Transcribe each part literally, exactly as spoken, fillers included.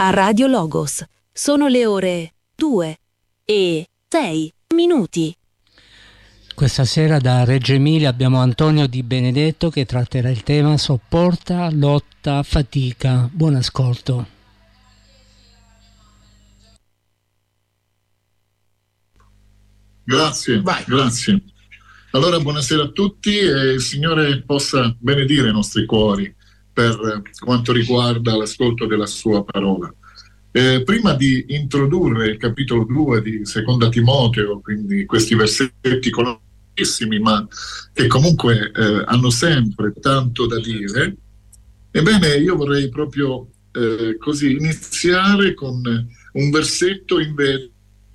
a Radio Logos. Sono le ore due e sei minuti. Questa sera da Reggio Emilia abbiamo Antonio Di Benedetto che tratterà il tema sopporta, lotta, fatica. Buon ascolto. Grazie, Vai. grazie. Allora buonasera a tutti e il Signore possa benedire i nostri cuori per quanto riguarda l'ascolto della sua parola. Eh, prima di introdurre il capitolo due di Seconda Timoteo, quindi questi versetti conosciutissimi ma che comunque eh, hanno sempre tanto da dire, ebbene io vorrei proprio eh, così iniziare con un versetto invece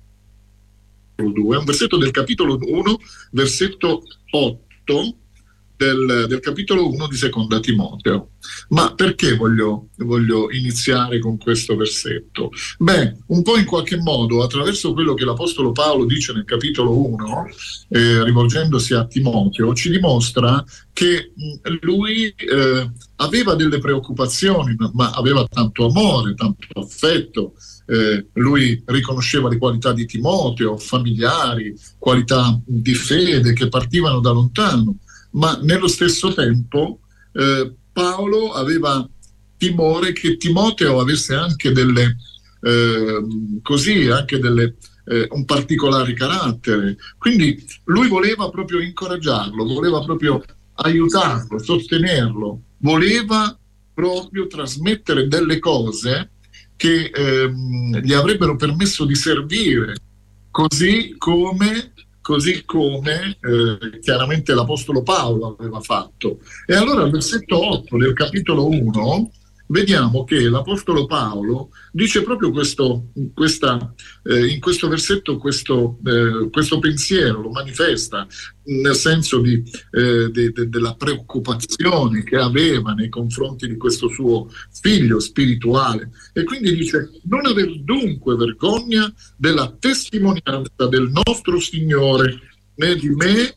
due, un versetto del capitolo uno, versetto otto del, del capitolo uno di Seconda Timoteo. Ma perché voglio, voglio iniziare con questo versetto? Beh, un po' in qualche modo attraverso quello che l'Apostolo Paolo dice nel capitolo uno, eh, rivolgendosi a Timoteo, ci dimostra che mh, lui eh, aveva delle preoccupazioni, ma aveva tanto amore, tanto affetto. Eh, lui riconosceva le qualità di Timoteo, familiari, qualità di fede che partivano da lontano, ma nello stesso tempo eh, Paolo aveva timore che Timoteo avesse anche delle eh, così anche delle eh, un particolare carattere, quindi lui voleva proprio incoraggiarlo, voleva proprio aiutarlo, sostenerlo, voleva proprio trasmettere delle cose che ehm, gli avrebbero permesso di servire, così come, così come eh, chiaramente l'Apostolo Paolo aveva fatto. E allora al versetto otto del capitolo uno vediamo che l'Apostolo Paolo dice proprio questo, questa, eh, in questo versetto questo, eh, questo pensiero, lo manifesta nel senso di, eh, de, de, della preoccupazione che aveva nei confronti di questo suo figlio spirituale, e quindi dice: non aver dunque vergogna della testimonianza del nostro Signore, né di me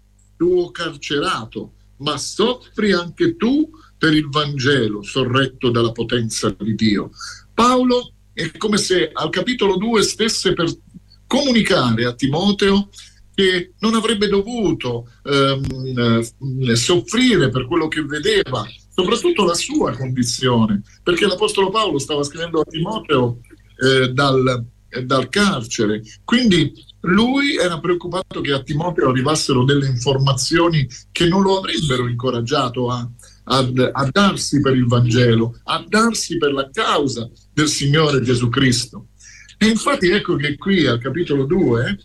tuo carcerato, ma soffri anche tu per il Vangelo, sorretto dalla potenza di Dio. Paolo è come se al capitolo due stesse per comunicare a Timoteo che non avrebbe dovuto ehm, soffrire per quello che vedeva, soprattutto la sua condizione, perché l'Apostolo Paolo stava scrivendo a Timoteo eh, dal, eh, dal carcere, quindi lui era preoccupato che a Timoteo arrivassero delle informazioni che non lo avrebbero incoraggiato a A, a darsi per il Vangelo, a darsi per la causa del Signore Gesù Cristo. E infatti ecco che qui al capitolo due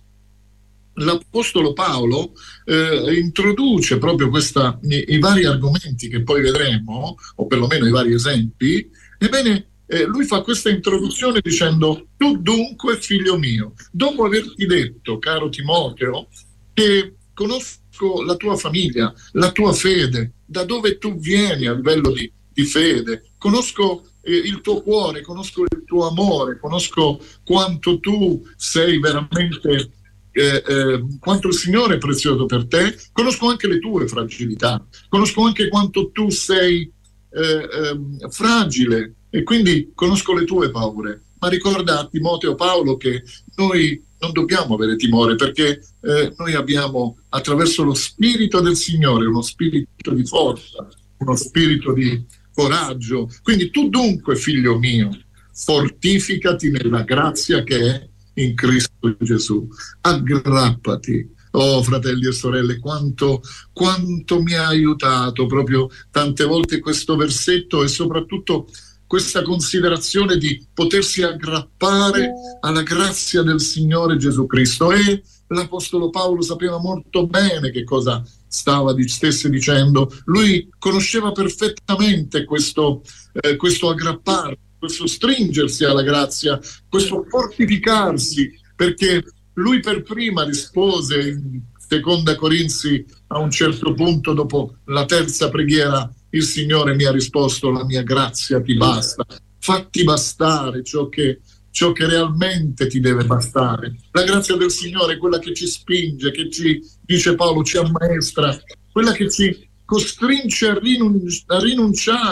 l'Apostolo Paolo eh, introduce proprio questa, i, i vari argomenti che poi vedremo, o perlomeno i vari esempi. Ebbene, eh, lui fa questa introduzione dicendo: tu dunque, figlio mio, dopo averti detto, caro Timoteo, che conosco la tua famiglia, la tua fede, da dove tu vieni a livello di, di fede, conosco eh, il tuo cuore, conosco il tuo amore, conosco quanto tu sei veramente, eh, eh, quanto il Signore è prezioso per te, conosco anche le tue fragilità, conosco anche quanto tu sei eh, eh, fragile, e quindi conosco le tue paure. Ma ricorda a Timoteo Paolo che noi non dobbiamo avere timore, perché eh, noi abbiamo attraverso lo Spirito del Signore uno spirito di forza, uno spirito di coraggio. Quindi tu dunque, figlio mio, fortificati nella grazia che è in Cristo Gesù. Aggrappati. Oh, fratelli e sorelle, quanto, quanto mi ha aiutato proprio tante volte questo versetto, e soprattutto questa considerazione di potersi aggrappare alla grazia del Signore Gesù Cristo. E l'Apostolo Paolo sapeva molto bene che cosa stava stesse dicendo. Lui conosceva perfettamente questo, eh, questo aggrapparsi, questo stringersi alla grazia, questo fortificarsi, perché lui per prima rispose in Seconda Corinzi a un certo punto, dopo la terza preghiera: il Signore mi ha risposto, la mia grazia ti basta. Fatti bastare ciò che, ciò che realmente ti deve bastare. La grazia del Signore è quella che ci spinge, che ci, dice Paolo, ci ammaestra, quella che ci costringe a, rinun- a rinunciare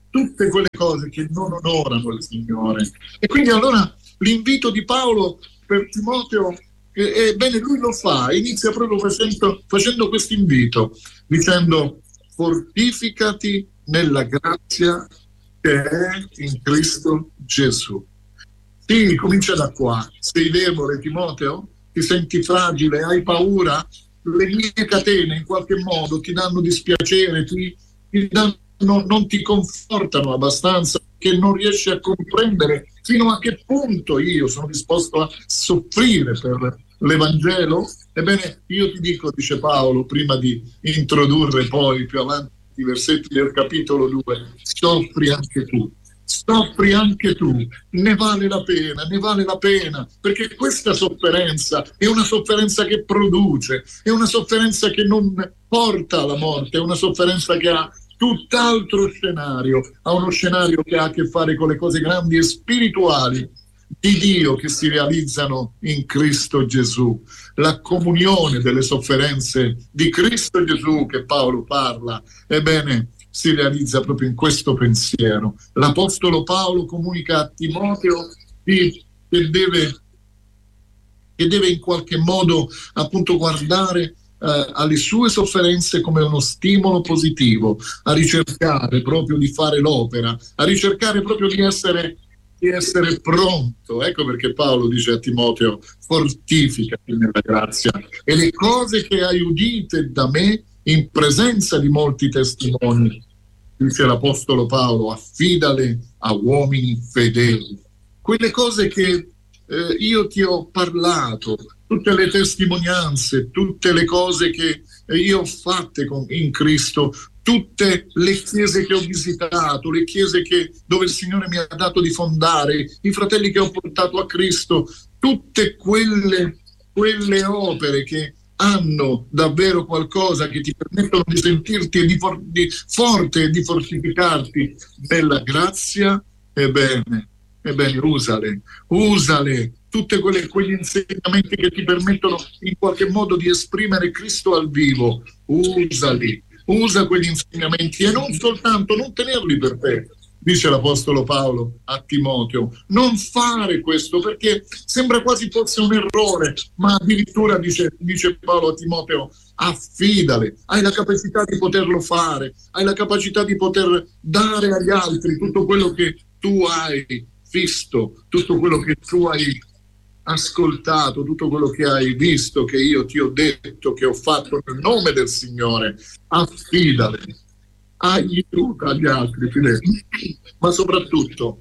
tutte quelle cose che non onorano il Signore. E quindi allora l'invito di Paolo per Timoteo, ebbene, lui lo fa, inizia proprio facendo, facendo questo invito, dicendo: fortificati nella grazia che è in Cristo Gesù. Sì, comincia da qua. Sei debole, Timoteo? Ti senti fragile? Hai paura? Le mie catene in qualche modo ti danno dispiacere, ti, ti danno, non ti confortano abbastanza, che non riesci a comprendere fino a che punto io sono disposto a soffrire per l'Evangelo. Ebbene, io ti dico, dice Paolo, prima di introdurre poi più avanti i versetti del capitolo due, soffri anche tu. Soffri anche tu, ne vale la pena, ne vale la pena, perché questa sofferenza è una sofferenza che produce, è una sofferenza che non porta alla morte, è una sofferenza che ha tutt'altro scenario, ha uno scenario che ha a che fare con le cose grandi e spirituali di Dio che si realizzano in Cristo Gesù. La comunione delle sofferenze di Cristo Gesù che Paolo parla, ebbene, si realizza proprio in questo pensiero. L'Apostolo Paolo comunica a Timoteo che deve, che deve in qualche modo appunto guardare eh, alle sue sofferenze come uno stimolo positivo, a ricercare proprio di fare l'opera, a ricercare proprio di essere, di essere pronto. Ecco perché Paolo dice a Timoteo: fortificati nella grazia e le cose che hai udite da me in presenza di molti testimoni, dice l'Apostolo Paolo, affidale a uomini fedeli. Quelle cose che eh, io ti ho parlato, tutte le testimonianze, tutte le cose che eh, io ho fatte con, in Cristo, tutte le chiese che ho visitato, le chiese che, dove il Signore mi ha dato di fondare, i fratelli che ho portato a Cristo, tutte quelle, quelle opere che hanno davvero qualcosa che ti permettono di sentirti di for- di forte e di fortificarti nella grazia, ebbene, ebbene usale, usale, tutte quelle, quegli insegnamenti che ti permettono in qualche modo di esprimere Cristo al vivo, usali, usa quegli insegnamenti e non soltanto, non tenerli per te. Dice l'Apostolo Paolo a Timoteo: non fare questo, perché sembra quasi fosse un errore, ma addirittura dice, dice Paolo a Timoteo: affidale, hai la capacità di poterlo fare, hai la capacità di poter dare agli altri tutto quello che tu hai visto, tutto quello che tu hai ascoltato, tutto quello che hai visto, che io ti ho detto, che ho fatto nel nome del Signore. Affidale, aiuta gli altri fedeli, ma soprattutto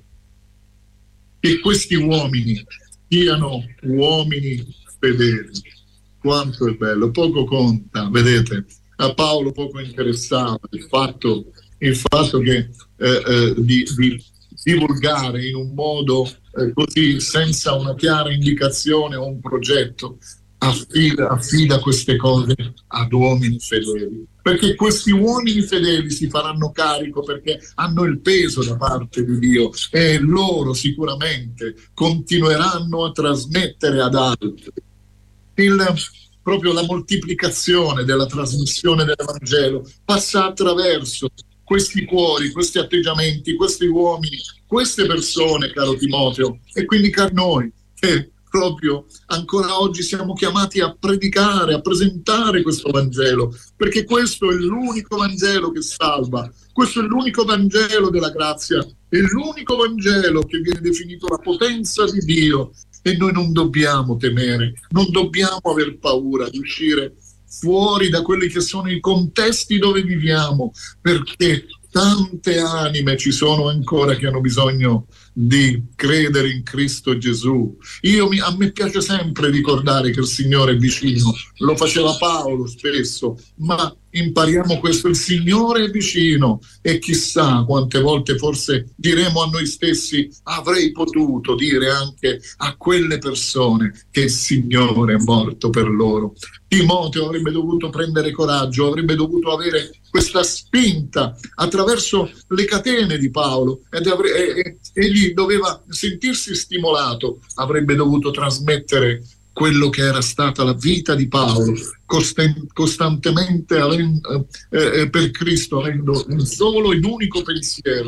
che questi uomini siano uomini fedeli. Quanto è bello, poco conta, vedete, a Paolo poco interessava il fatto, il fatto che eh, eh, di, di divulgare in un modo eh, così, senza una chiara indicazione o un progetto. Affida, affida queste cose ad uomini fedeli, perché questi uomini fedeli si faranno carico, perché hanno il peso da parte di Dio e loro sicuramente continueranno a trasmettere ad altri. Il, proprio la moltiplicazione della trasmissione del Vangelo passa attraverso questi cuori, questi atteggiamenti, questi uomini, queste persone, caro Timoteo, e quindi caro noi, che proprio ancora oggi siamo chiamati a predicare, a presentare questo Vangelo, perché questo è l'unico Vangelo che salva, questo è l'unico Vangelo della grazia, è l'unico Vangelo che viene definito la potenza di Dio, e noi non dobbiamo temere, non dobbiamo aver paura di uscire fuori da quelli che sono i contesti dove viviamo, perché tante anime ci sono ancora che hanno bisogno di credere in Cristo Gesù. Io mi, a me piace sempre ricordare che il Signore è vicino, lo faceva Paolo spesso, ma impariamo questo: il Signore è vicino, e chissà quante volte forse diremo a noi stessi: avrei potuto dire anche a quelle persone che il Signore è morto per loro. Timoteo avrebbe dovuto prendere coraggio, avrebbe dovuto avere questa spinta attraverso le catene di Paolo, ed avre- e, e, egli doveva sentirsi stimolato, avrebbe dovuto trasmettere quello che era stata la vita di Paolo, costen- costantemente avendo, eh, eh, per Cristo, avendo un solo ed unico pensiero: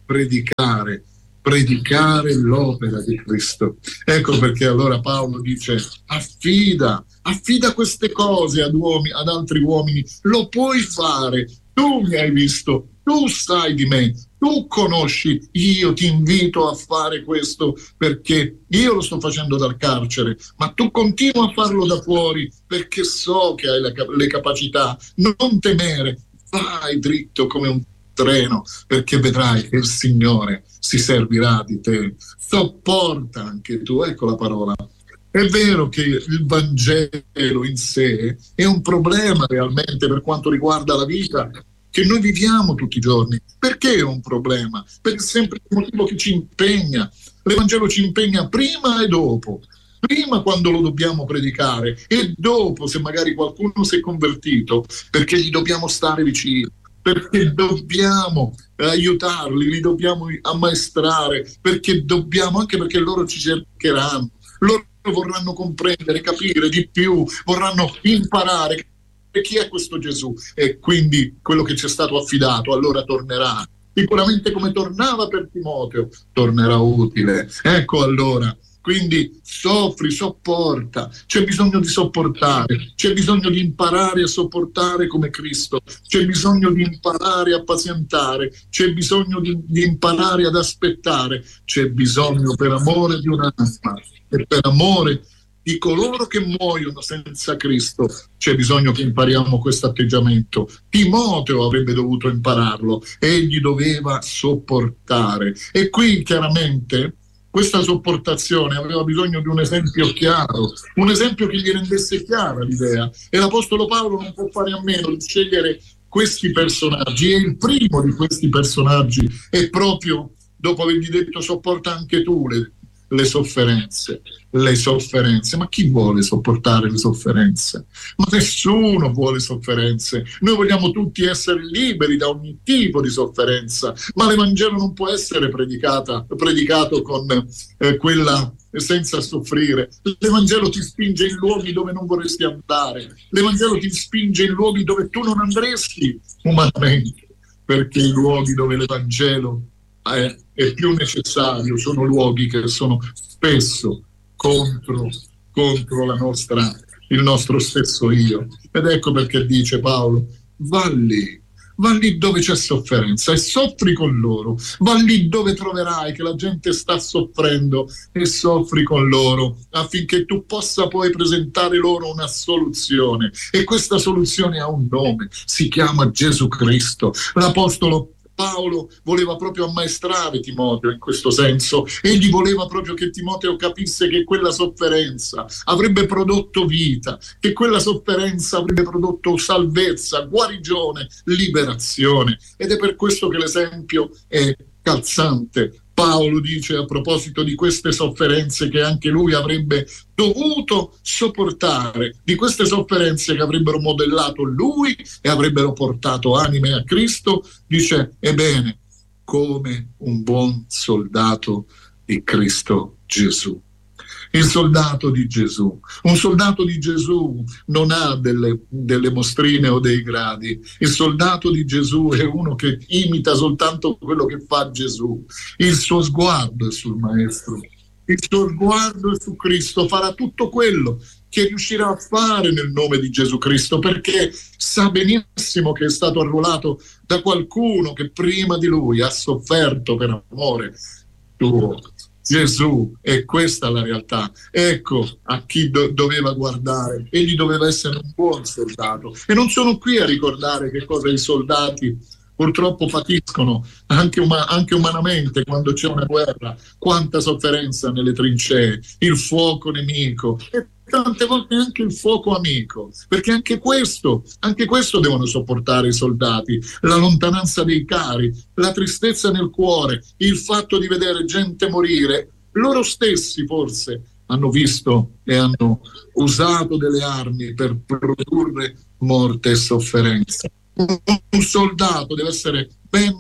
predicare, predicare l'opera di Cristo. Ecco perché allora Paolo dice: affida, affida queste cose ad uomini, ad altri uomini, lo puoi fare, tu mi hai visto, tu sai di me, tu conosci, io ti invito a fare questo perché io lo sto facendo dal carcere, ma tu continua a farlo da fuori perché so che hai le, le capacità, non temere, vai dritto come un treno, perché vedrai che il Signore si servirà di te. Sopporta anche tu, ecco la parola. È vero che il Vangelo in sé è un problema realmente per quanto riguarda la vita che noi viviamo tutti i giorni. Perché è un problema? Perché è sempre il motivo che ci impegna. L'Evangelo ci impegna prima e dopo. Prima quando lo dobbiamo predicare e dopo se magari qualcuno si è convertito, perché gli dobbiamo stare vicino, perché dobbiamo aiutarli, li dobbiamo ammaestrare, perché dobbiamo, anche perché loro ci cercheranno, loro vorranno comprendere, capire di più, vorranno imparare chi è questo Gesù e quindi quello che ci è stato affidato allora tornerà, sicuramente come tornava per Timoteo, tornerà utile. Ecco allora, quindi soffri, sopporta, c'è bisogno di sopportare, c'è bisogno di imparare a sopportare come Cristo, c'è bisogno di imparare a pazientare, c'è bisogno di, di imparare ad aspettare, c'è bisogno per amore di un'anima e per amore di coloro che muoiono senza Cristo, c'è bisogno che impariamo questo atteggiamento. Timoteo avrebbe dovuto impararlo, egli doveva sopportare. E qui chiaramente questa sopportazione aveva bisogno di un esempio chiaro, un esempio che gli rendesse chiara l'idea. E l'Apostolo Paolo non può fare a meno di scegliere questi personaggi, e il primo di questi personaggi è proprio, dopo avergli detto sopporta anche tu le le sofferenze, le sofferenze. Ma chi vuole sopportare le sofferenze? Ma nessuno vuole sofferenze. Noi vogliamo tutti essere liberi da ogni tipo di sofferenza, ma l'Evangelo non può essere predicata, predicato con eh, quella senza soffrire. L'Evangelo ti spinge in luoghi dove non vorresti andare. L'Evangelo ti spinge in luoghi dove tu non andresti umanamente, perché i luoghi dove l'Evangelo è, è più necessario sono luoghi che sono spesso contro, contro la nostra, il nostro stesso io. Ed ecco perché dice Paolo: va lì, va lì dove c'è sofferenza e soffri con loro, va lì dove troverai che la gente sta soffrendo e soffri con loro, affinché tu possa poi presentare loro una soluzione. E questa soluzione ha un nome, si chiama Gesù Cristo. L'Apostolo Paolo voleva proprio ammaestrare Timoteo in questo senso. Egli voleva proprio che Timoteo capisse che quella sofferenza avrebbe prodotto vita, che quella sofferenza avrebbe prodotto salvezza, guarigione, liberazione. Ed è per questo che l'esempio è calzante. Paolo dice a proposito di queste sofferenze che anche lui avrebbe dovuto sopportare, di queste sofferenze che avrebbero modellato lui e avrebbero portato anime a Cristo, dice: ebbene, come un buon soldato di Cristo Gesù. Il soldato di Gesù. Un soldato di Gesù non ha delle, delle mostrine o dei gradi. Il soldato di Gesù è uno che imita soltanto quello che fa Gesù. Il suo sguardo è sul Maestro. Il suo sguardo è su Cristo. Farà tutto quello che riuscirà a fare nel nome di Gesù Cristo, perché sa benissimo che è stato arruolato da qualcuno che prima di lui ha sofferto per amore tuo. Gesù, è questa la realtà. Ecco a chi do- doveva guardare. Egli doveva essere un buon soldato. E non sono qui a ricordare che cosa i soldati purtroppo patiscono anche, uma- anche umanamente quando c'è una guerra, quanta sofferenza nelle trincee, il fuoco nemico e tante volte anche il fuoco amico, perché anche questo, anche questo devono sopportare i soldati, la lontananza dei cari, la tristezza nel cuore, il fatto di vedere gente morire. Loro stessi forse hanno visto e hanno usato delle armi per produrre morte e sofferenza. Un soldato deve essere ben,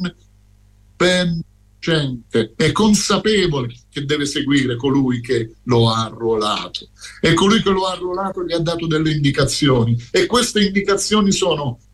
ben è consapevole che deve seguire colui che lo ha arruolato, e colui che lo ha arruolato gli ha dato delle indicazioni, e queste indicazioni sono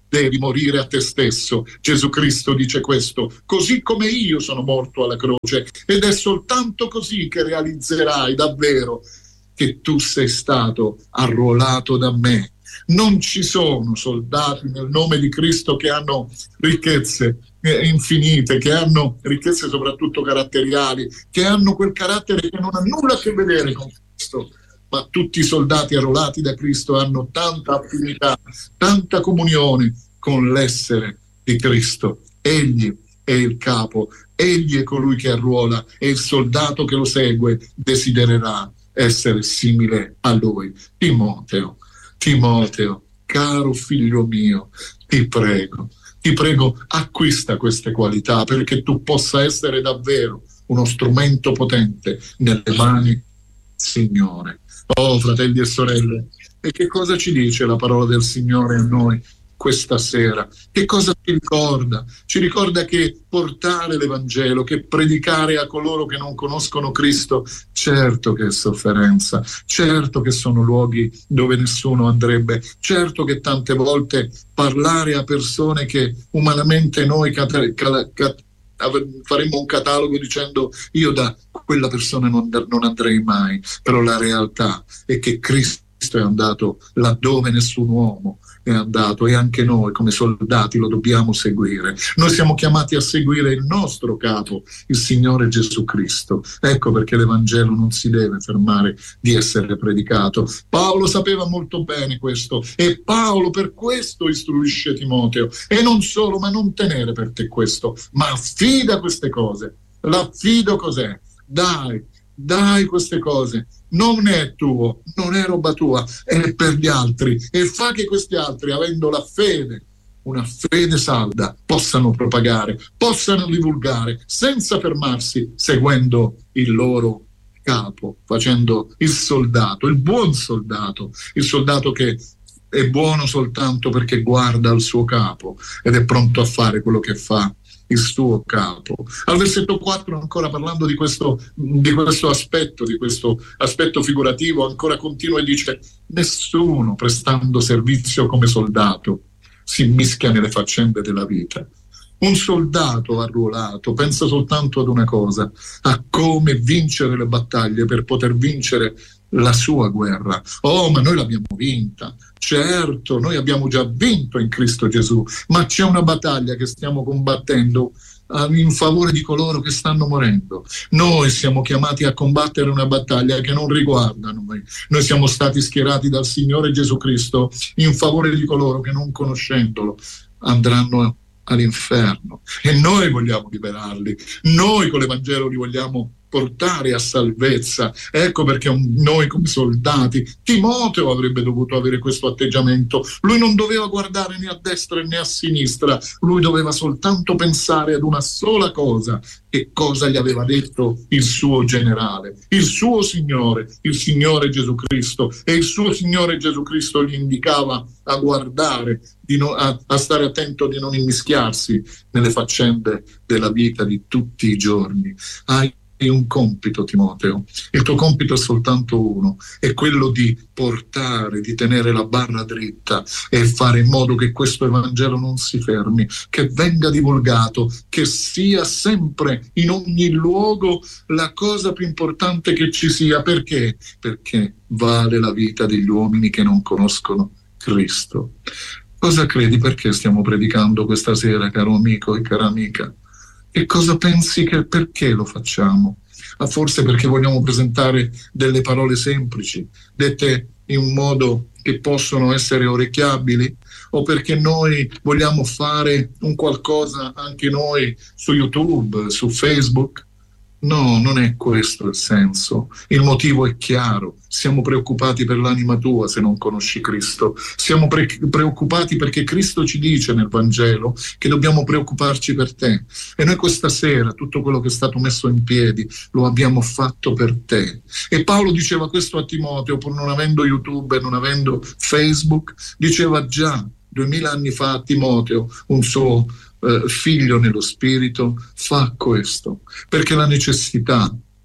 devi morire a te stesso. Gesù Cristo dice questo: così come io sono morto alla croce, ed è soltanto così che realizzerai davvero che tu sei stato arruolato da me. Non ci sono soldati nel nome di Cristo che hanno ricchezze eh, infinite, che hanno ricchezze soprattutto caratteriali, che hanno quel carattere che non ha nulla a che vedere con Cristo. Ma tutti i soldati arruolati da Cristo hanno tanta affinità, tanta comunione con l'essere di Cristo. Egli è il capo, egli è colui che arruola, e il soldato che lo segue desidererà essere simile a lui. Timoteo, Timoteo, caro figlio mio, ti prego, ti prego, acquista queste qualità perché tu possa essere davvero uno strumento potente nelle mani del Signore. Oh, fratelli e sorelle, e che cosa ci dice la parola del Signore a noi questa sera? Che cosa ci ricorda? Ci ricorda che portare l'Evangelo, che predicare a coloro che non conoscono Cristo, certo che è sofferenza, certo che sono luoghi dove nessuno andrebbe, certo che tante volte parlare a persone che umanamente noi cat- cat- cat- faremmo un catalogo dicendo io da quella persona non, non andrei mai, però la realtà è che Cristo è andato laddove nessun uomo è andato, e anche noi come soldati lo dobbiamo seguire. Noi siamo chiamati a seguire il nostro capo, il Signore Gesù Cristo. Ecco perché l'Evangelo non si deve fermare di essere predicato. Paolo sapeva molto bene questo, e Paolo per questo istruisce Timoteo, e non solo, ma non tenere per te questo, ma affida queste cose. L'affido cos'è? Dai, dai queste cose, non è tuo, non è roba tua, è per gli altri, e fa che questi altri, avendo la fede, una fede salda, possano propagare, possano divulgare senza fermarsi, seguendo il loro capo, facendo il soldato, il buon soldato, il soldato che è buono soltanto perché guarda al suo capo ed è pronto a fare quello che fa il suo capo. Al versetto quattro, ancora parlando di questo, di questo aspetto, di questo aspetto figurativo, ancora continua e dice: nessuno prestando servizio come soldato si mischia nelle faccende della vita. Un soldato arruolato pensa soltanto ad una cosa: a come vincere le battaglie per poter vincere la sua guerra. Oh, ma noi l'abbiamo vinta. Certo, noi abbiamo già vinto in Cristo Gesù, ma c'è una battaglia che stiamo combattendo in favore di coloro che stanno morendo. Noi siamo chiamati a combattere una battaglia che non riguarda noi. Noi siamo stati schierati dal Signore Gesù Cristo in favore di coloro che, non conoscendolo, andranno all'inferno, e noi vogliamo liberarli. Noi con l'Evangelo li vogliamo portare a salvezza. Ecco perché un, noi come soldati, Timoteo avrebbe dovuto avere questo atteggiamento. Lui non doveva guardare né a destra né a sinistra, lui doveva soltanto pensare ad una sola cosa: che cosa gli aveva detto il suo generale, il suo Signore, il Signore Gesù Cristo. E il suo Signore Gesù Cristo gli indicava a guardare, di no, a, a stare attento di non immischiarsi nelle faccende della vita di tutti i giorni. Hai un compito, Timoteo, il tuo compito è soltanto uno, è quello di portare, di tenere la barra dritta e fare in modo che questo Evangelo non si fermi, che venga divulgato, che sia sempre in ogni luogo la cosa più importante che ci sia. Perché? Perché vale la vita degli uomini che non conoscono Cristo. Cosa credi? Perché stiamo predicando questa sera, caro amico e cara amica? E cosa pensi che perché lo facciamo? Ma forse perché vogliamo presentare delle parole semplici, dette in un modo che possono essere orecchiabili, o perché noi vogliamo fare un qualcosa anche noi su YouTube, su Facebook? No, non è questo il senso. Il motivo è chiaro. Siamo preoccupati per l'anima tua se non conosci Cristo. Siamo pre- preoccupati perché Cristo ci dice nel Vangelo che dobbiamo preoccuparci per te. E noi questa sera tutto quello che è stato messo in piedi lo abbiamo fatto per te. E Paolo diceva questo a Timoteo, pur non avendo YouTube e non avendo Facebook, diceva già duemila anni fa a Timoteo, un suo Uh, figlio nello spirito: fa questo, perché la necessità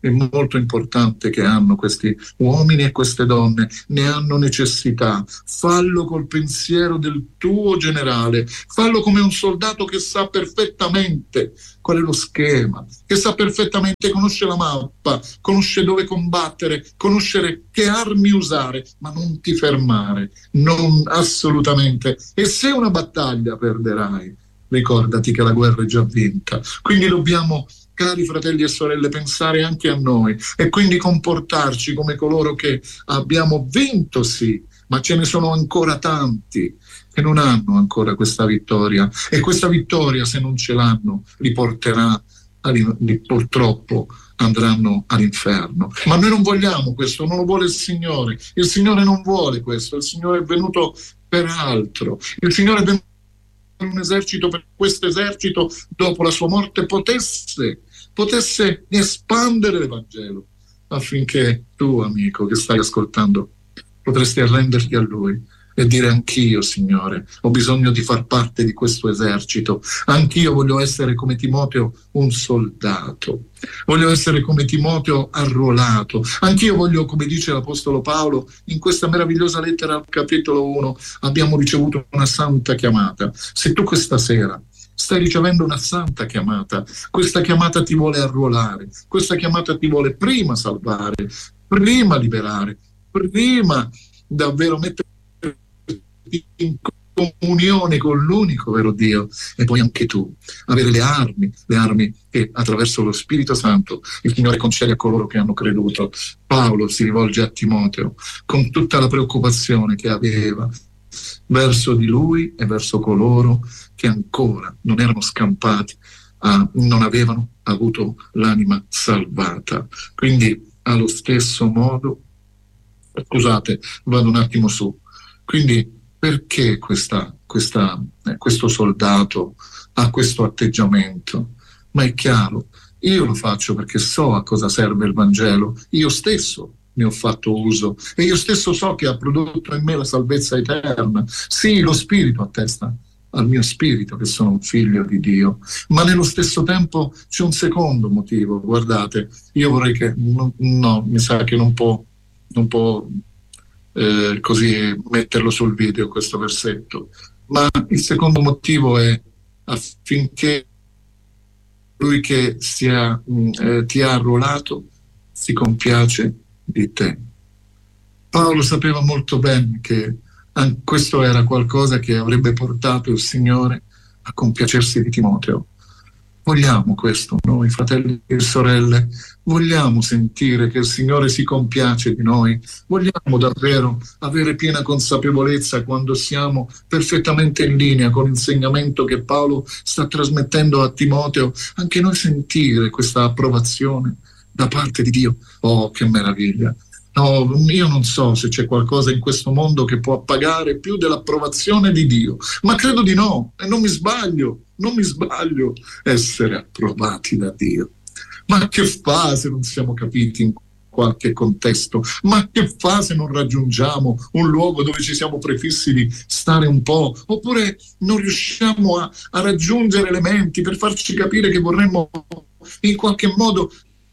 è molto importante che hanno questi uomini e queste donne, ne hanno necessità. Fallo col pensiero del tuo generale, fallo come un soldato che sa perfettamente qual è lo schema, che sa perfettamente, conosce la mappa, conosce dove combattere, conoscere che armi usare, ma non ti fermare, non assolutamente. E se una battaglia perderai, ricordati che la guerra è già vinta. Quindi dobbiamo, cari fratelli e sorelle, pensare anche a noi e quindi comportarci come coloro che abbiamo vinto, sì, ma ce ne sono ancora tanti che non hanno ancora questa vittoria, e questa vittoria, se non ce l'hanno, li porterà, li, purtroppo andranno all'inferno. Ma noi non vogliamo questo, non lo vuole il Signore. Il Signore non vuole questo, il Signore è venuto per altro. Il Signore è venuto un esercito, per questo esercito dopo la sua morte potesse, potesse espandere l'Evangelo, affinché tu, amico che stai ascoltando, potresti arrenderti a Lui e dire: anch'io, Signore, ho bisogno di far parte di questo esercito, anch'io voglio essere come Timoteo un soldato, voglio essere come Timoteo arruolato, anch'io voglio, come dice l'Apostolo Paolo in questa meravigliosa lettera al capitolo uno, abbiamo ricevuto una santa chiamata. Se tu questa sera stai ricevendo una santa chiamata, questa chiamata ti vuole arruolare, questa chiamata ti vuole prima salvare, prima liberare, prima davvero mettere in comunione con l'unico vero Dio, e poi anche tu avere le armi, le armi che attraverso lo Spirito Santo il Signore concede a coloro che hanno creduto. Paolo si rivolge a Timoteo con tutta la preoccupazione che aveva verso di lui e verso coloro che ancora non erano scampati, a, non avevano avuto l'anima salvata. Quindi allo stesso modo, scusate, vado un attimo su, quindi perché questa, questa, eh, questo soldato ha questo atteggiamento? Ma è chiaro, io lo faccio perché so a cosa serve il Vangelo, io stesso ne ho fatto uso e io stesso so che ha prodotto in me la salvezza eterna. Sì, lo Spirito attesta al mio spirito che sono un figlio di Dio, ma nello stesso tempo c'è un secondo motivo. Guardate, io vorrei che, no, no mi sa che non può, non può Eh, così metterlo sul video questo versetto, ma il secondo motivo è affinché lui che sia, mh, eh, ti ha arruolato si compiace di te. Paolo sapeva molto bene che anche questo era qualcosa che avrebbe portato il Signore a compiacersi di Timoteo. Vogliamo questo noi, fratelli e sorelle? Vogliamo sentire che il Signore si compiace di noi? Vogliamo davvero avere piena consapevolezza, quando siamo perfettamente in linea con l'insegnamento che Paolo sta trasmettendo a Timoteo, anche noi sentire questa approvazione da parte di Dio? Oh, che meraviglia! No, io non so se c'è qualcosa in questo mondo che può pagare più dell'approvazione di Dio, ma credo di no, e non mi sbaglio, non mi sbaglio, essere approvati da Dio. Ma che fa se non siamo capiti in qualche contesto? Ma che fa se non raggiungiamo un luogo dove ci siamo prefissi di stare un po'? Oppure non riusciamo a, a raggiungere elementi per farci capire che vorremmo in qualche modo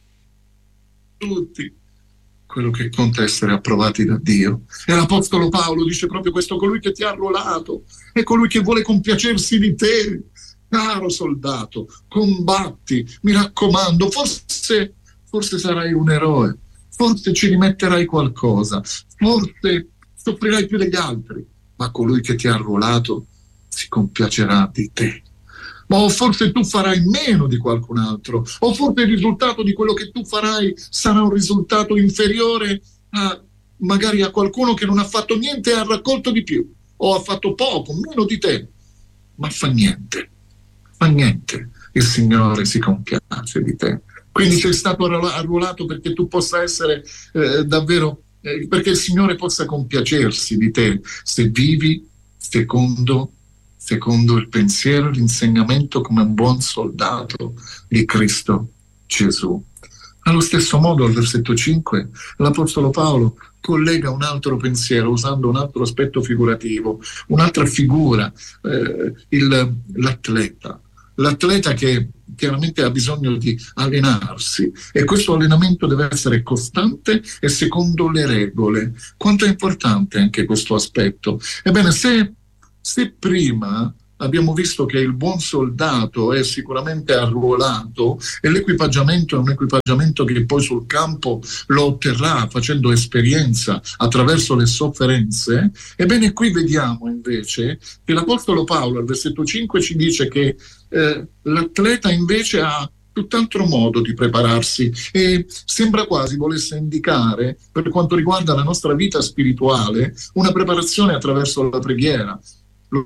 tutti. Quello che conta è essere approvati da Dio. E l'Apostolo Paolo dice proprio questo: colui che ti ha arruolato è colui che vuole compiacersi di te. Caro soldato, combatti, mi raccomando, forse, forse sarai un eroe, forse ci rimetterai qualcosa, forse soffrirai più degli altri, ma colui che ti ha arruolato si compiacerà di te. O forse tu farai meno di qualcun altro, o forse il risultato di quello che tu farai sarà un risultato inferiore a magari a qualcuno che non ha fatto niente e ha raccolto di più, o ha fatto poco, meno di te, ma fa niente, fa niente, il Signore si compiace di te. Quindi sei stato arruolato perché tu possa essere eh, davvero, eh, perché il Signore possa compiacersi di te, se vivi secondo secondo il pensiero e l'insegnamento come un buon soldato di Cristo Gesù. Allo stesso modo, al versetto cinque, l'Apostolo Paolo collega un altro pensiero usando un altro aspetto figurativo, un'altra figura, eh, il, l'atleta. l'atleta che chiaramente ha bisogno di allenarsi, e questo allenamento deve essere costante e secondo le regole. Quanto è importante anche questo aspetto? Ebbene, se, se prima abbiamo visto che il buon soldato è sicuramente arruolato e l'equipaggiamento è un equipaggiamento che poi sul campo lo otterrà facendo esperienza attraverso le sofferenze, ebbene qui vediamo invece che l'Apostolo Paolo al versetto cinque ci dice che eh, l'atleta invece ha tutt'altro modo di prepararsi, e sembra quasi volesse indicare, per quanto riguarda la nostra vita spirituale, una preparazione attraverso la preghiera, lo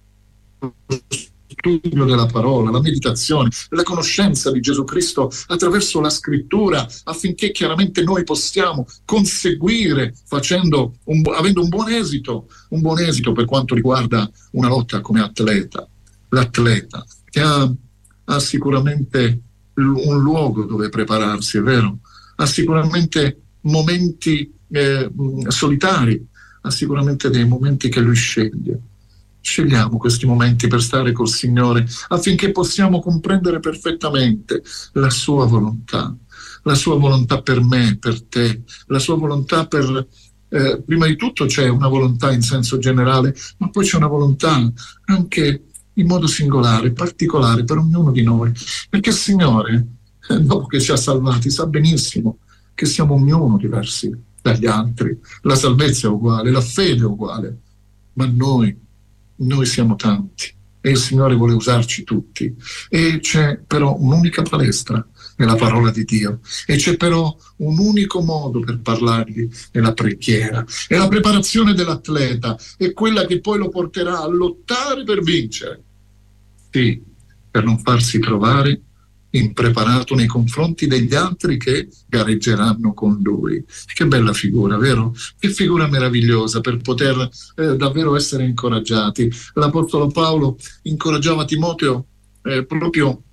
studio della parola, la meditazione, la conoscenza di Gesù Cristo attraverso la scrittura, affinché chiaramente noi possiamo conseguire facendo un, avendo un buon esito, un buon esito per quanto riguarda una lotta come atleta. L'atleta che ha, ha sicuramente un luogo dove prepararsi, è vero? Ha sicuramente momenti eh, solitari, ha sicuramente dei momenti che lui sceglie. Scegliamo questi momenti per stare col Signore affinché possiamo comprendere perfettamente la sua volontà, la sua volontà per me, per te, la sua volontà per... Eh, prima di tutto c'è una volontà in senso generale, ma poi c'è una volontà anche in modo singolare, particolare per ognuno di noi, perché il Signore, eh, dopo che ci ha salvati, sa benissimo che siamo ognuno diversi dagli altri, la salvezza è uguale, la fede è uguale, ma noi Noi siamo tanti e il Signore vuole usarci tutti, e c'è però un'unica palestra, è la parola di Dio, e c'è però un unico modo per parlargli, è la preghiera, è la preparazione dell'atleta, è quella che poi lo porterà a lottare per vincere, sì, per non farsi trovare impreparato nei confronti degli altri che gareggeranno con lui. Che bella figura, vero? Che figura meravigliosa per poter eh, davvero essere incoraggiati. L'Apostolo Paolo incoraggiava Timoteo eh, proprio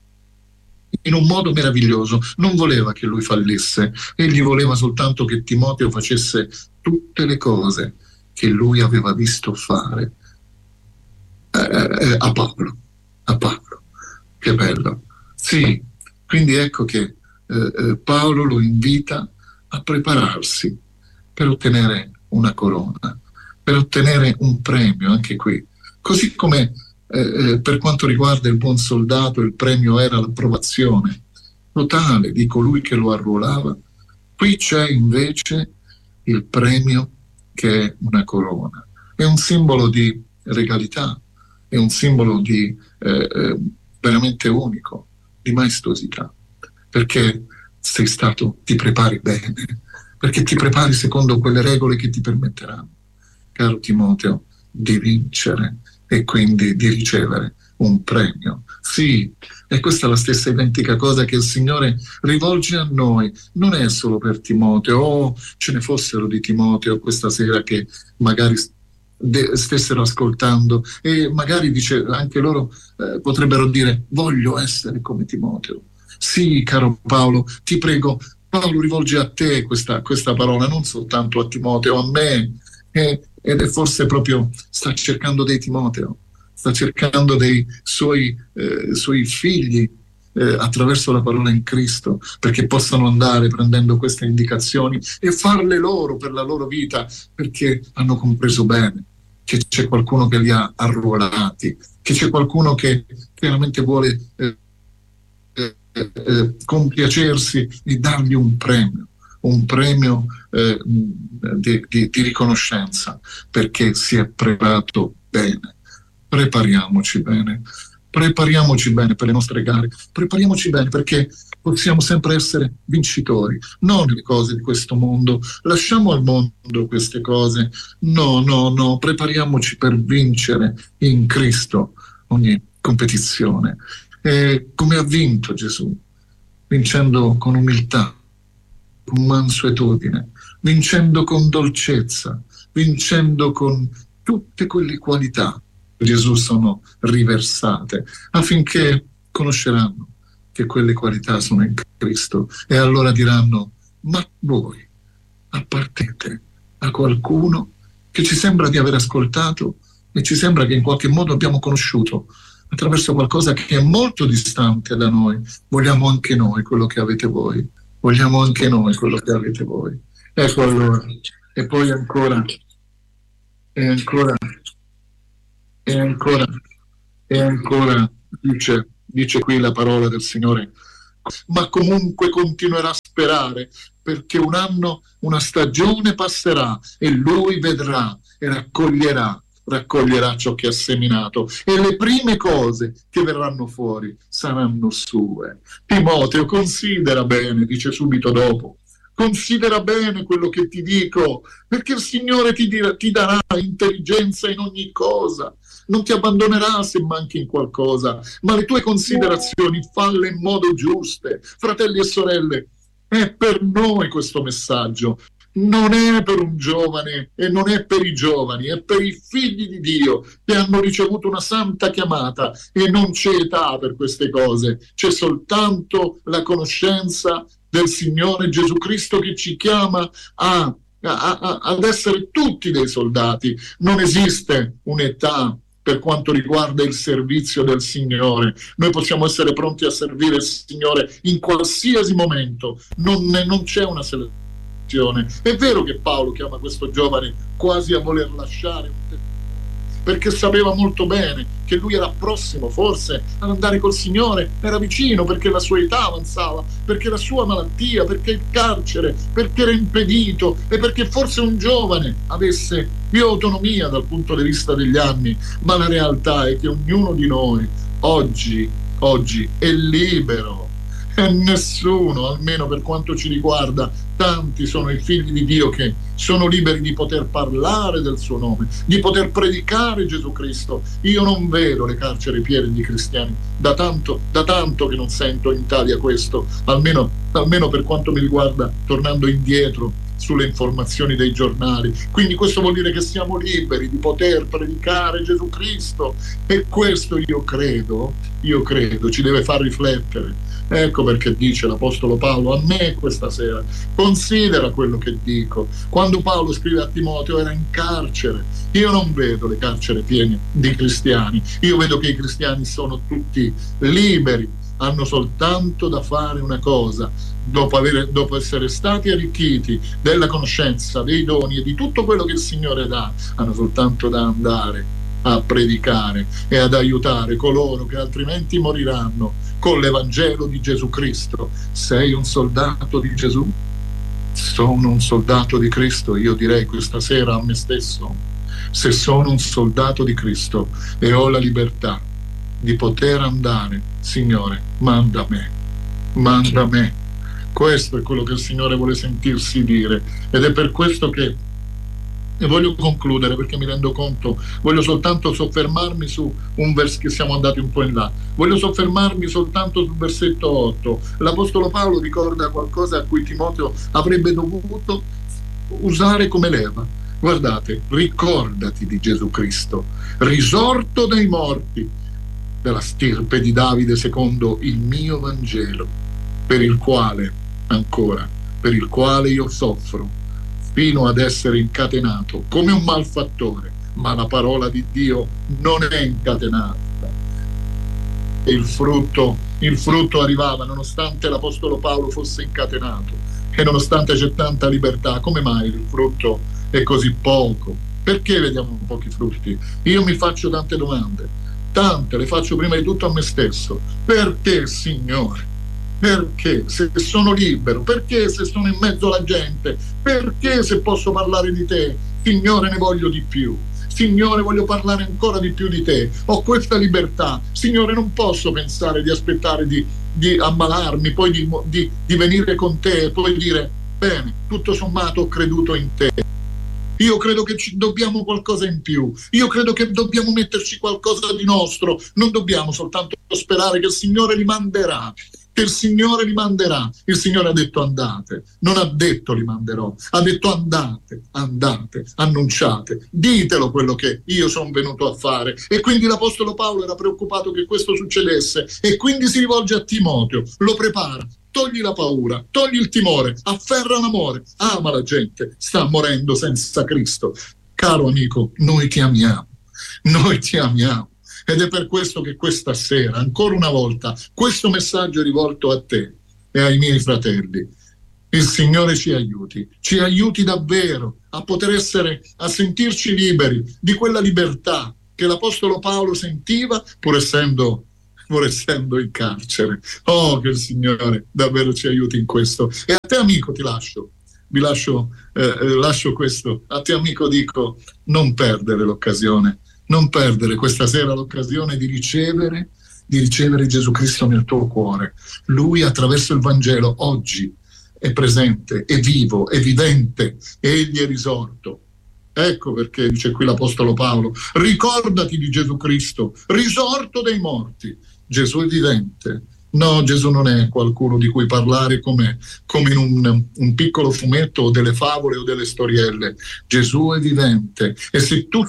in un modo meraviglioso. Non voleva che lui fallisse, egli voleva soltanto che Timoteo facesse tutte le cose che lui aveva visto fare eh, eh, a Paolo. A Paolo. Che bello. Sì, quindi ecco che eh, Paolo lo invita a prepararsi per ottenere una corona, per ottenere un premio anche qui. Così come eh, per quanto riguarda il buon soldato il premio era l'approvazione totale di colui che lo arruolava, qui c'è invece il premio che è una corona. È un simbolo di regalità, è un simbolo di eh, eh, veramente unico, di maestosità, perché sei stato, ti prepari bene, perché ti prepari secondo quelle regole che ti permetteranno, caro Timoteo, di vincere e quindi di ricevere un premio. Sì, e questa è la stessa identica cosa che il Signore rivolge a noi. Non è solo per Timoteo, oh, ce ne fossero di Timoteo questa sera che magari De, stessero ascoltando e magari dice, anche loro eh, potrebbero dire: voglio essere come Timoteo. Sì, caro Paolo, ti prego, Paolo rivolge a te questa, questa parola, non soltanto a Timoteo, a me, eh, ed è forse proprio sta cercando dei Timoteo, sta cercando dei suoi, eh, suoi figli eh, attraverso la parola in Cristo, perché possano andare prendendo queste indicazioni e farle loro per la loro vita, perché hanno compreso bene che c'è qualcuno che li ha arruolati, che c'è qualcuno che chiaramente vuole eh, eh, eh, compiacersi di dargli un premio, un premio eh, di, di, di riconoscenza, perché si è preparato bene. Prepariamoci bene, prepariamoci bene per le nostre gare, prepariamoci bene perché possiamo sempre essere vincitori, non le cose di questo mondo, lasciamo al mondo queste cose, no, no, no, prepariamoci per vincere in Cristo ogni competizione. E come ha vinto Gesù? Vincendo con umiltà, con mansuetudine, vincendo con dolcezza, vincendo con tutte quelle qualità che Gesù sono riversate, affinché conosceranno che quelle qualità sono in Cristo, e allora diranno: ma voi appartenete a qualcuno che ci sembra di aver ascoltato e ci sembra che in qualche modo abbiamo conosciuto, attraverso qualcosa che è molto distante da noi. Vogliamo anche noi quello che avete voi, vogliamo anche noi quello che avete voi. Ecco allora, e poi ancora, e ancora, e ancora, e ancora, dice, dice qui la parola del Signore, ma comunque continuerà a sperare, perché un anno, una stagione passerà e lui vedrà e raccoglierà, raccoglierà ciò che ha seminato, e le prime cose che verranno fuori saranno sue. Timoteo, considera bene, dice subito dopo, considera bene quello che ti dico, perché il Signore ti, dirà, ti darà intelligenza in ogni cosa, non ti abbandonerà se manchi in qualcosa, ma le tue considerazioni falle in modo giuste. Fratelli e sorelle, è per noi questo messaggio, non è per un giovane e non è per i giovani, è per i figli di Dio che hanno ricevuto una santa chiamata, e non c'è età per queste cose, c'è soltanto la conoscenza del Signore Gesù Cristo che ci chiama a, a, a, ad essere tutti dei soldati. Non esiste un'età per quanto riguarda il servizio del Signore. Noi possiamo essere pronti a servire il Signore in qualsiasi momento, non, non c'è una selezione. È vero che Paolo chiama questo giovane quasi a voler lasciare un testimone, perché sapeva molto bene che lui era prossimo forse ad andare col Signore, era vicino, perché la sua età avanzava, perché la sua malattia, perché il carcere, perché era impedito, e perché forse un giovane avesse più autonomia dal punto di vista degli anni. Ma la realtà è che ognuno di noi oggi, oggi è libero, e nessuno, almeno per quanto ci riguarda, tanti sono i figli di Dio che sono liberi di poter parlare del suo nome, di poter predicare Gesù Cristo. Io non vedo le carceri piene di cristiani, da tanto, da tanto che non sento in Italia questo, almeno, almeno per quanto mi riguarda, tornando indietro sulle informazioni dei giornali. Quindi questo vuol dire che siamo liberi di poter predicare Gesù Cristo, e questo io credo, io credo ci deve far riflettere. Ecco perché dice l'Apostolo Paolo a me questa sera: considera quello che dico. Quando Paolo scrive a Timoteo era in carcere. Io non vedo le carceri piene di cristiani, io vedo che i cristiani sono tutti liberi, hanno soltanto da fare una cosa: dopo, avere, dopo essere stati arricchiti della conoscenza, dei doni e di tutto quello che il Signore dà, hanno soltanto da andare a predicare e ad aiutare coloro che altrimenti moriranno con l'Evangelo di Gesù Cristo. Sei un soldato di Gesù? Sono un soldato di Cristo. Io direi questa sera a me stesso: se sono un soldato di Cristo e ho la libertà di poter andare, Signore, manda me, manda me. Questo è quello che il Signore vuole sentirsi dire, ed è per questo che, e voglio concludere perché mi rendo conto, voglio soltanto soffermarmi su un verso, che siamo andati un po' in là, voglio soffermarmi soltanto sul versetto otto. L'Apostolo Paolo ricorda qualcosa a cui Timoteo avrebbe dovuto usare come leva. Guardate: ricordati di Gesù Cristo, risorto dai morti, della stirpe di Davide secondo il mio Vangelo, per il quale, ancora, per il quale io soffro fino ad essere incatenato come un malfattore, ma la parola di Dio non è incatenata. E il frutto, il frutto arrivava nonostante l'Apostolo Paolo fosse incatenato, e nonostante c'è tanta libertà. Come mai il frutto è così poco? Perché vediamo pochi frutti? Io mi faccio tante domande, tante, le faccio prima di tutto a me stesso. Perché, Signore? Perché se sono libero? Perché se sono in mezzo alla gente? Perché se posso parlare di te? Signore, ne voglio di più. Signore, voglio parlare ancora di più di te. Ho questa libertà. Signore, non posso pensare di aspettare di, di ammalarmi, poi di, di, di venire con te e poi dire: bene, tutto sommato ho creduto in te. Io credo che ci dobbiamo qualcosa in più. Io credo che dobbiamo metterci qualcosa di nostro. Non dobbiamo soltanto sperare che il Signore li manderà. Che il Signore li manderà. Il Signore ha detto andate, non ha detto li manderò, ha detto andate, andate, annunciate, ditelo quello che io sono venuto a fare. E quindi l'Apostolo Paolo era preoccupato che questo succedesse, e quindi si rivolge a Timoteo, lo prepara: togli la paura, togli il timore, afferra l'amore, ama la gente, sta morendo senza Cristo. Caro amico, noi ti amiamo, noi ti amiamo. Ed è per questo che questa sera, ancora una volta, questo messaggio è rivolto a te e ai miei fratelli. Il Signore ci aiuti, ci aiuti davvero a poter essere, a sentirci liberi di quella libertà che l'Apostolo Paolo sentiva pur essendo, pur essendo in carcere. Oh, che il Signore davvero ci aiuti in questo. E a te, amico, ti lascio, vi lascio, eh, lascio questo. A te, amico, dico, non perdere l'occasione, non perdere questa sera l'occasione di ricevere, di ricevere Gesù Cristo nel tuo cuore. Lui, attraverso il Vangelo, oggi è presente, è vivo, è vivente, egli è risorto. Ecco perché dice qui l'Apostolo Paolo: ricordati di Gesù Cristo, risorto dai morti. Gesù è vivente. No, Gesù non è qualcuno di cui parlare come, come in un, un piccolo fumetto o delle favole o delle storielle. Gesù è vivente, e se tu